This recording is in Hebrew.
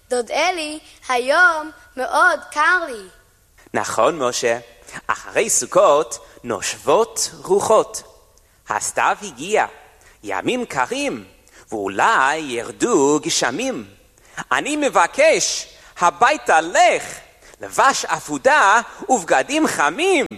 דוד אלי, היום מאוד קר לי. נכון, משה. אחרי סוכות נושבות רוחות. הסתיו הגיע, ימים קרים, ואולי ירדו גשמים. אני מבקש, הביתה לך, לבש אפודה ובגדים חמים.